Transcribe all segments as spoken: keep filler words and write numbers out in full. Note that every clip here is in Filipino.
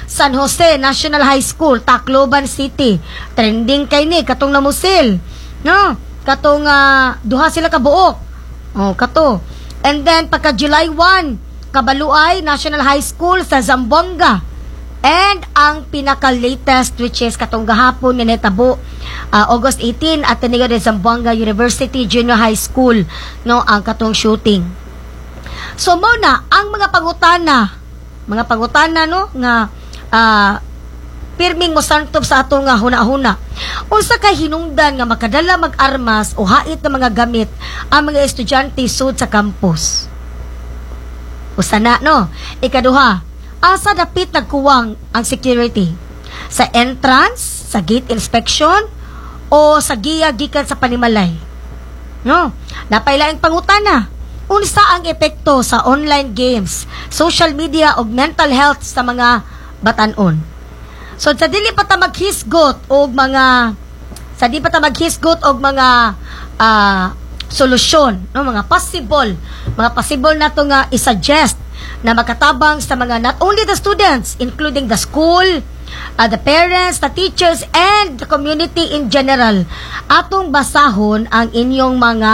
San Jose National High School, Tacloban City. Trending kay ni katong namusil, no? Katong uh, duha sila ka buok. Oh, kato. And then pagka July first, Kabaluay National High School sa Zamboanga. And ang pinaka-latest, which is katong gahapon nga netabo, uh, August eighteenth, Ateneo de Zamboanga University Junior High School, no, ang katong shooting. So muna ang mga pangutana, mga pangutana no nga uh, pirming mo santob sa atong nga huna-huna. Unsa kay hinungdan nga makadala mag-armas o hait na mga gamit ang mga estudyante sud sa campus? Usa na no. Ikaduha, asa dapit nagkuwang ang security? Sa entrance, sa gate inspection, o sa giya gikan sa panimalay? No? Napailaing pangutana. Unsa ang epekto sa online games, social media o mental health sa mga batanon? So sa dili pa ta maghisgot og mga sa di pa ta maghisgot og mga uh, solusyon, no, mga possible, mga possible nato nga i-suggest na makatabang sa mga not only the students, including the school, uh, the parents, the teachers, and the community in general. Atong basahon ang inyong mga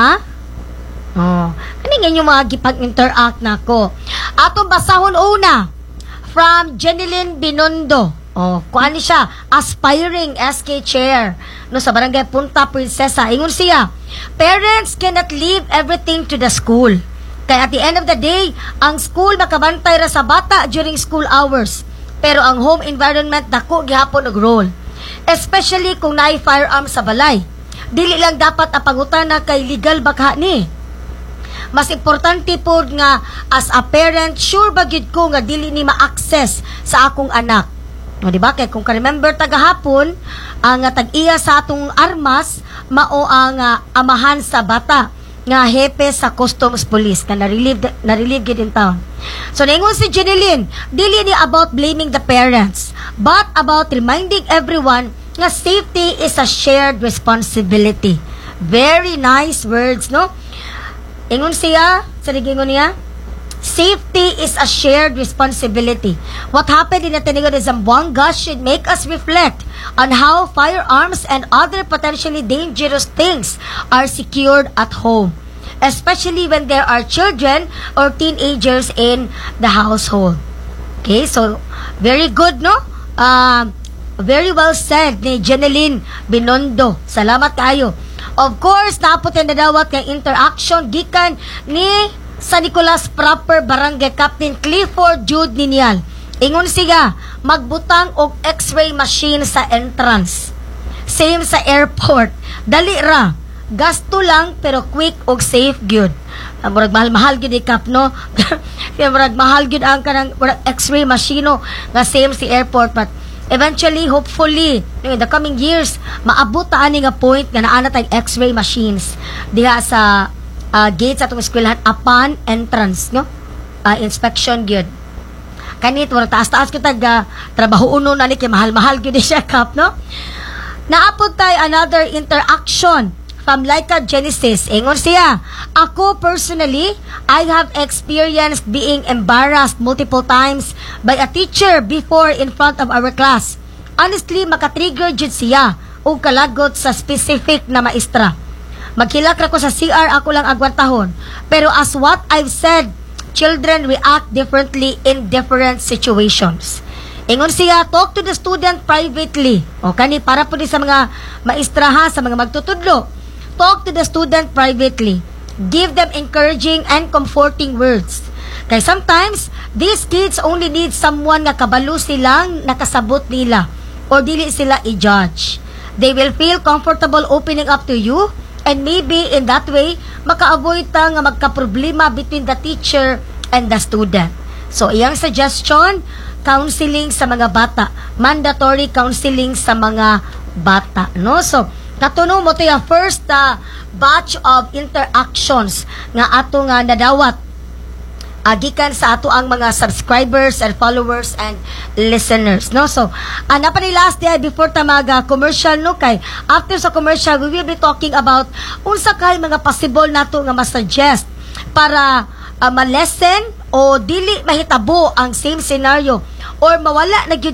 oh, kaning inyong mga gipag-interact nako. Atong basahon una from Jeneline Binondo. Oh, kuan ni siya, aspiring S K chair no sa Barangay Punta Princesa. Ingon siya, parents cannot leave everything to the school. Kaya at the end of the day, ang school makabantay ra sa bata during school hours. Pero ang home environment dako gihapon og role. Especially kung naay firearms sa balay. Dili lang dapat ang pangutana kay legal baka ni. Mas importante po nga as a parent, sure ba gid ko nga dili ni ma-access sa akong anak. No, di ba? Kaya kung ka-remember tagahapon, ang uh, tag-iya sa atong armas, mao ang uh, amahan sa bata nga hepe sa Customs Police na na-relieve, na-relieve gid in town. So, naingon si Jeneline, dili ni about blaming the parents, but about reminding everyone nga safety is a shared responsibility. Very nice words, no? Ingon siya, sa ligingon niya, safety is a shared responsibility. What happened in Ateneo de Zamboanga should make us reflect on how firearms and other potentially dangerous things are secured at home, especially when there are children or teenagers in the household. Okay, so very good, no? Uh, very well said ni Jeneline Binondo. Salamat kayo. Of course, naputin na dawat kay interaction gikan ni sa Nicolas Proper Barangay Captain Clifford Jude Ninial. Ingon siya, magbutang og x-ray machine sa entrance. Same sa airport. Dali ra. Gasto lang pero quick og safe gyud. Murag mahal-mahal gyud ikap, no? Kaya murag mahal gyud ang kanang x-ray machine no, nga same si airport, but eventually, hopefully, in the coming years, maabot ta ani nga point nga naa na tayong x-ray machines diha sa Uh, gates atong eskwelahan upon entrance, no? Uh, inspection gyud. Kanit wala taas-taas kita ga trabaho uno na ni kay mahal-mahal gyud siya kap, no? Naapod tay another interaction from Laika Genesis. Ingon siya, ako personally, I have experienced being embarrassed multiple times by a teacher before in front of our class. Honestly, makatrigger jud siya og kalagot sa specific na maestra. Maghilak ra ko sa C R, ako lang agwantahon. Pero as what I've said, children react differently in different situations. Ingon siya, talk to the student privately. O kani, para po din sa mga maestraha, sa mga magtutudlo. Talk to the student privately. Give them encouraging and comforting words. Kaya sometimes, these kids only need someone nga kabalo silang nakasabot nila or dili sila i-judge. They will feel comfortable opening up to you. And maybe in that way, maka-avoid ta nga magka-problema between the teacher and the student. So, iyang suggestion, counseling sa mga bata. Mandatory counseling sa mga bata. No? So, katuno mo ito yung first uh, batch of interactions nga ato nga nadawat agikan sa ato ang mga subscribers and followers and listeners, no? So, uh, na pa ni last day before ta mag uh, commercial, no? Kay after sa commercial, we will be talking about unsa kay mga possible nato nga ma-suggest para uh, ma-lessen o dili mahitabo ang same scenario or mawala na gyud